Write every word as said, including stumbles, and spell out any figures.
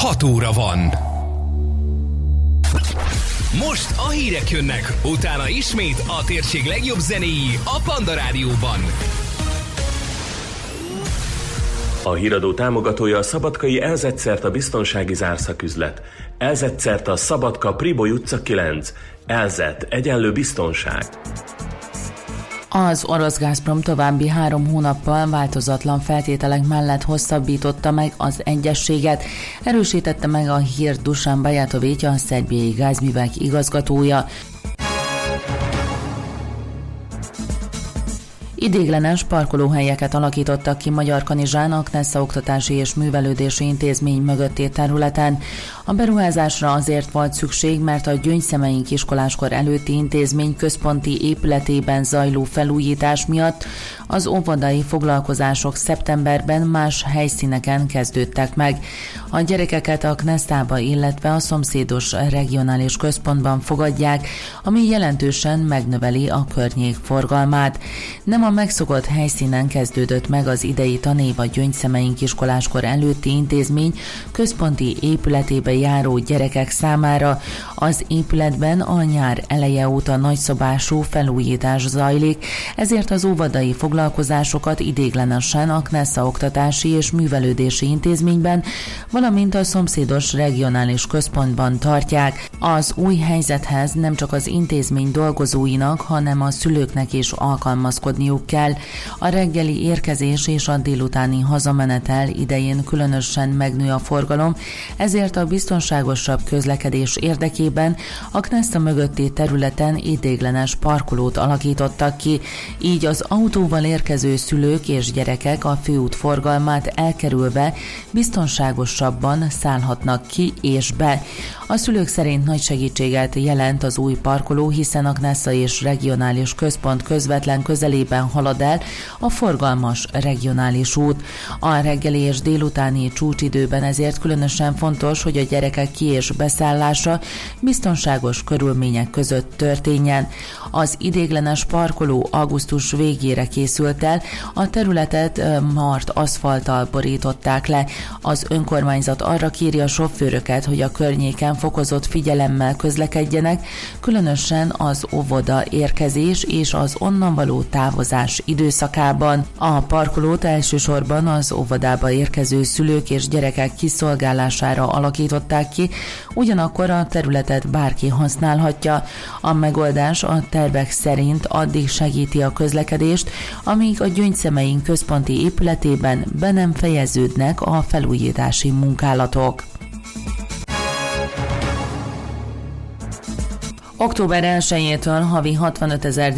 hat óra van. Most a hírek jönnek, utána ismét a térség legjobb zenéi a Panda Rádióban. A híradó támogatója a szabadkai Elzetszerta biztonsági zárszaküzlet. Elzetszerta Szabadka Priboly utca kilenc. Elzet egyenlő biztonság. Az orosz Gazprom további három hónappal változatlan feltételek mellett hosszabbította meg az egyezséget, erősítette meg a hírt Dusan Bajatovics, a szerbiai gázművek igazgatója. Idéglenes parkolóhelyeket alakítottak ki Magyarkanizsán a Knesza Oktatási és Művelődési Intézmény mögötti területen. A beruházásra azért volt szükség, mert a Gyöngyszemeink iskoláskor előtti intézmény központi épületében zajló felújítás miatt az óvodai foglalkozások szeptemberben más helyszíneken kezdődtek meg. A gyerekeket a Knesszába, illetve a szomszédos regionális központban fogadják, ami jelentősen megnöveli a környék forgalmát. Nem a megszokott helyszínen kezdődött meg az idei tanév a Gyöngyszemeink iskoláskor előtti intézmény központi épületébe járó gyerekek számára. Az épületben a nyár eleje óta nagyszabású felújítás zajlik, ezért az óvodai foglalkozásokat idéglenesen a Knesza Oktatási és Művelődési Intézményben, valamint a szomszédos regionális központban tartják. Az új helyzethez nem csak az intézmény dolgozóinak, hanem a szülőknek is alkalmazkodniuk kell. A reggeli érkezés és a délutáni hazamenetel idején különösen megnő a forgalom, ezért a biztonságosabb közlekedés érdekében a Knesza mögötti területen idéglenes parkolót alakítottak ki, így az autóval érkező szülők és gyerekek a főút forgalmát elkerülve biztonságosabban szállhatnak ki és be. A szülők szerint nagy segítséget jelent az új parkoló, hiszen a Knesza és regionális központ közvetlen közelében halad el a forgalmas regionális út. A reggeli és délutáni csúcsidőben ezért különösen fontos, hogy a gyerekek ki- és beszállása biztonságos körülmények között történjen. Az idéglenes parkoló augusztus végére készült el, a területet mart aszfalttal borították le. Az önkormányzat arra kéri a sofőröket, hogy a környéken fokozott figyelemmel közlekedjenek, különösen az óvoda érkezés és az onnan való távozás időszakában. A parkolót elsősorban az óvodába érkező szülők és gyerekek kiszolgálására alakították ki, ugyanakkor a területet bárki használhatja. A megoldás a tervek szerint addig segíti a közlekedést, amíg a Gyöngyszemeink központi épületében be nem fejeződnek a felújítási munkálatok. október elsejétől havi hatvanöt ezer